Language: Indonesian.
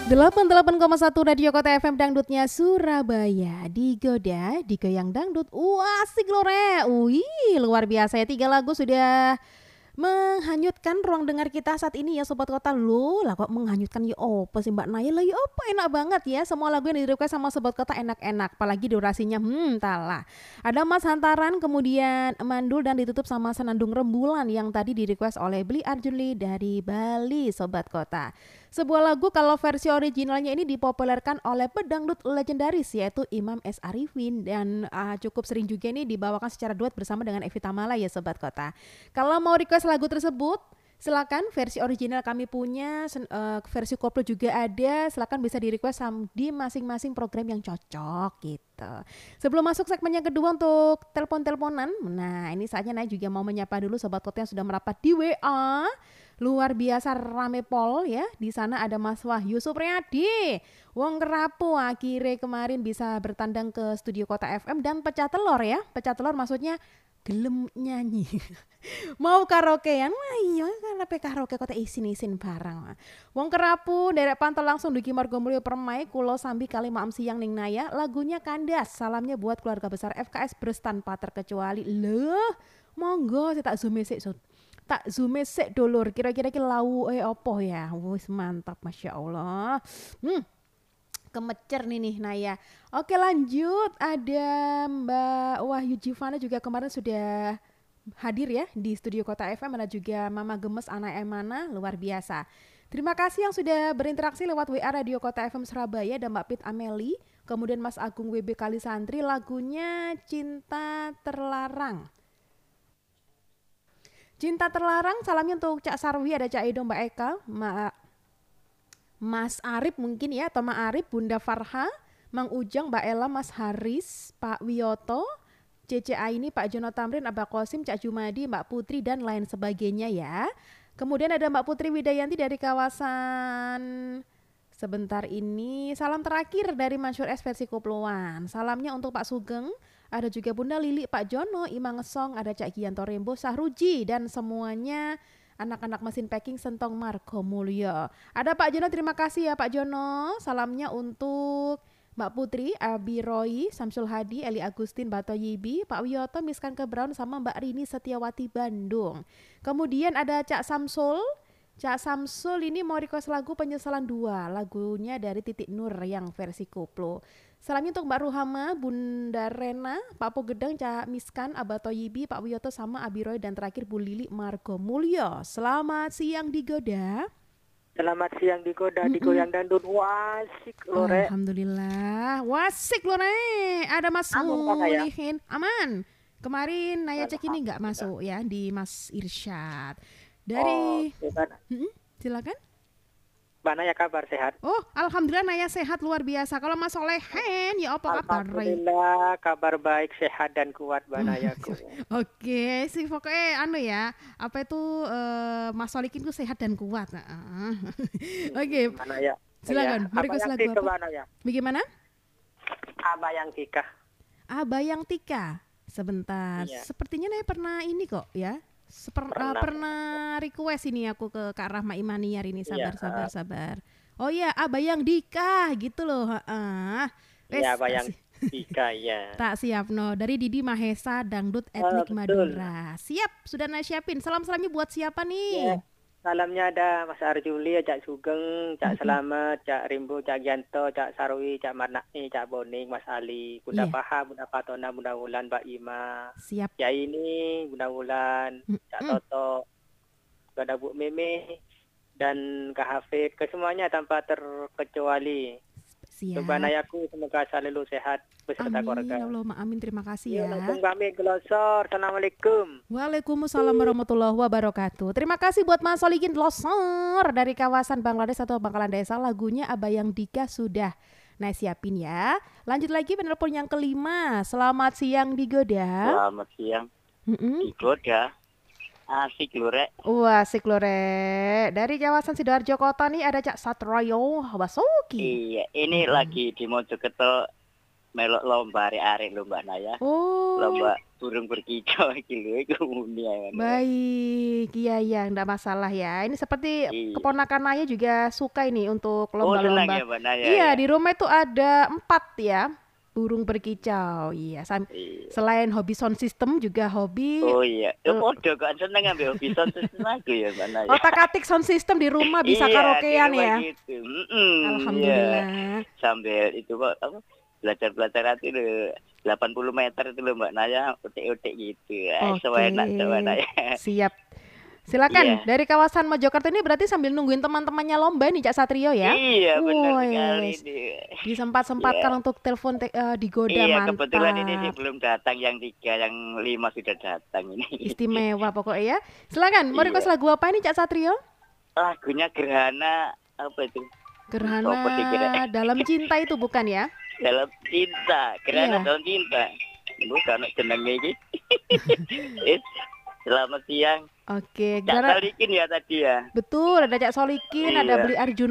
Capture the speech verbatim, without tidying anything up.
delapan puluh delapan koma satu Radio Kota F M Dangdutnya Surabaya. Digoda, digoyang dangdut. Wah, asik loh Re. Wih, luar biasa ya. Tiga lagu sudah menghanyutkan ruang dengar kita saat ini ya Sobat Kota. Loh lah kok menghanyutkan ya opo sih Mbak Naya lah ya opo enak banget ya. Semua lagu yang di request sama Sobat Kota enak-enak. Apalagi durasinya hmm talah. Ada Mas Hantaran, kemudian Mandul dan ditutup sama Senandung Rembulan yang tadi di request oleh Beli Arjunli dari Bali Sobat Kota. Sebuah lagu kalau versi originalnya ini dipopulerkan oleh pedangdut legendaris yaitu Imam S. Arifin dan uh, cukup sering juga ini dibawakan secara duet bersama dengan Evie Tamala ya Sobat Kota. Kalau mau request lagu tersebut silakan, versi original kami punya, uh, versi koplo juga ada, silakan bisa di request di masing-masing program yang cocok gitu. Sebelum masuk segmen yang kedua untuk telepon-teleponan, nah ini saatnya Naya juga mau menyapa dulu Sobat Kota yang sudah merapat di W A. Luar biasa rame pol ya. Di sana ada Mas Wahyu Supriyadi. Wong Kerapu akhirnya kemarin bisa bertandang ke studio Kota F M dan pecah telur ya. Pecah telur maksudnya gelem nyanyi. Mau karaokean? Wah iya karena pe karaoke kota isin-isin barang. Wong Kerapu derek pantau langsung dugi Margomulyo Permai kulo sambi kali maam siang ning Naya. Lagunya kandas. Salamnya buat keluarga besar F K S Bres tanpa terkecuali. Loh, monggo saya tak zoom sik tak zoom sik dulur, kira-kira ki lau eh opo ya. Wis mantap Masya Allah. Hmm. Kemecer nih nih Naya. Oke lanjut, ada Mbak Wahyu Jivana juga kemarin sudah hadir ya di studio Kota F M. Ada juga Mama Gemes Ana Emana, luar biasa. Terima kasih yang sudah berinteraksi lewat W A Radio Kota F M Surabaya dan Mbak Pit Ameli. Kemudian Mas Agung W B Kalisantri, lagunya Cinta Terlarang. Cinta Terlarang, salamnya untuk Cak Sarwi, ada Cak Edo, Mbak Eka, Ma, Mas Arif mungkin ya, atau Ma Arif, Bunda Farha, Mang Ujang, Mbak Ella, Mas Haris, Pak Wiyoto, C C Aini, Pak Jono Tamrin, Abah Kosim, Cak Jumadi, Mbak Putri, dan lain sebagainya ya. Kemudian ada Mbak Putri Widayanti dari kawasan sebentar ini. Salam terakhir dari Mansur S versi Koploan. Salamnya untuk Pak Sugeng, ada juga Bunda Lili, Pak Jono, Imang Ngesong, ada Cak Gianto Rembo, Sahruji, dan semuanya anak-anak mesin packing Sentong Margo Mulyo. Ada Pak Jono, terima kasih ya Pak Jono. Salamnya untuk Mbak Putri, Abi Roy, Samsul Hadi, Eli Agustin, Bato Yibi, Pak Wiyoto, Miskan Kebrown, sama Mbak Rini Setiawati Bandung. Kemudian ada Cak Samsul. Cak Samsul ini mau request lagu Penyesalan dua, lagunya dari Titik Nur yang versi koplo. Salamnya untuk Mbak Ruhama, Bunda Rena, Pak Pogedang, Cak Miskan, Abato Yibi, Pak Wiyoto, sama Abi Roy, dan terakhir Bu Lili Margo Mulyo. Selamat siang Digoda. Selamat siang Digoda, mm-mm. Digoyang Dandun, wasik lore. Alhamdulillah, wasik lore. Ada Mas Mulihin, aman. Kemarin Naya cek ini nggak masuk ya di Mas Irsyad. Dari, oh, hmm, silakan. Mbak Naya kabar sehat? Oh, alhamdulillah Naya sehat luar biasa. Kalau Mas Solehen ya apa kabar? Alhamdulillah kabar baik, sehat dan kuat Mbak Naya. Oke, sih pokoknya anu ya, apa itu uh, Mas Solikin tuh sehat dan kuat. Uh. Oke, Mbak Naya. Silakan. Ya. Request lagu apa? Naya. Bagaimana? Abayang Tika. Abayang Tika. Sebentar. Iya. Sepertinya Naya pernah ini kok ya. Seper, pernah, uh, pernah request ini aku ke Kak Rahma Imaniar ini, sabar, ya, sabar, sabar. Oh iya, Abayang Dika gitu loh. Uh, Iya, Abayang Dika ya. Tak siap no. Dari Didi Mahesa, Dangdut Etnik oh, Madura. Siap, sudah Naya siapin. Salam-salamnya buat siapa nih? Ya. Salamnya ada Mas Arjuli, Cak Sugeng, Cak mm-hmm. Selamat, Cak Rimbo, Cak Gianto, Cak Sarwi, Cak Marnai, Cak Boning, Mas Ali, Bunda yeah. Paha, Bunda Fatona, Bunda Wulan, Mbak Ima. Siap. Ya ini, Bunda Wulan, mm-hmm. Cak Toto, ada Bu Meme, dan Kak Hafid, ke semuanya tanpa terkecuali. Siap. Coba Nayaku semoga selalu sehat beserta amin, keluarga. Ya Allah, amin, terima kasih ya. Langsung kami Glosor. Assalamualaikum. Waalaikumsalam warahmatullahi wabarakatuh. Terima kasih buat Mas Solikin Glosor dari kawasan Bangladesh atau Bangkalan Desa. Lagunya Abayang Dika sudah Nah siapin ya. Lanjut lagi penelpon yang kelima. Selamat siang Digoda. Selamat siang Mm-mm. Digoda. Asik lore. Wah asik lore. Dari kawasan Sidoarjo Kota nih ada Cak Satroyo Basuki. Iya, ini hmm. lagi di Mojokerto. melok lomba arek-arek lomba Naya. Oh. Lomba burung berkicau iki lho iku muni ae. Baik, iya iya, enggak masalah ya. Ini seperti Iya. keponakan Naya juga suka ini untuk Oh senang lomba-lomba. ya Mbak Naya Iya, ya. di rumah itu ada empat ya burung berkicau. Iya, sam- Iya. selain hobi sound system juga hobi Oh iya, ya Eh. podo kok seneng ambil hobi sound system aku ya Mbak Naya. otak-atik sound system di rumah bisa Iya, karaokean di rumah ya. Gitu. Mm-mm, Alhamdulillah. iya. Sambil itu kok apa belajar-belajar itu lho, delapan puluh meter itu loh Mbak Naya, utik-utik gitu. Eh, Oke. sewenak sewenak ya. Siap. Silakan. Iya. Dari kawasan Mojokerto ini berarti sambil nungguin teman-temannya lomba nih Cak Satrio ya. Iya, benar Woi, sekali nih. disempat-sempatkan Iya. untuk telepon te- eh, digoda, Iya, mantap. kebetulan ini sih belum datang yang tiga, yang lima sudah datang ini. Istimewa pokoknya ya. Silakan, mau Iya. request lagu apa ini Cak Satrio? Lagunya Gerhana apa itu? Gerhana Apa sih kira? dalam cinta itu bukan ya? Dalam cinta, Gerhana Iya. dalam cinta. Bukan jenenge iki. Eh, Selamat siang. Oke, Cak Gerhana Salikin ya tadi ya. betul, ada Cak Solikin, ada Iya. Beli Arjuna